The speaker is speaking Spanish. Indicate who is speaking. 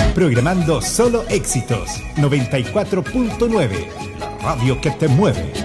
Speaker 1: Programando solo éxitos. 94.9. La radio que te mueve.